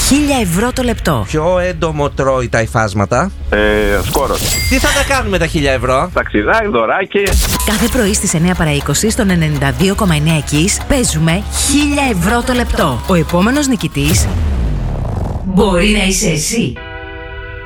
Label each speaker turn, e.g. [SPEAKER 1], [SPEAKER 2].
[SPEAKER 1] 1.000 ευρώ το λεπτό.
[SPEAKER 2] Ποιο έντομο τρώει τα υφάσματα?
[SPEAKER 3] Σκόρος.
[SPEAKER 2] Τι θα τα κάνουμε τα 1.000 ευρώ?
[SPEAKER 3] Ταξιδάκι, δωράκι.
[SPEAKER 1] Κάθε πρωί στις 9 παρά 20 στον 92,9 Kiss παίζουμε 1.000 ευρώ το λεπτό. Ο επόμενος νικητής μπορεί να είσαι εσύ.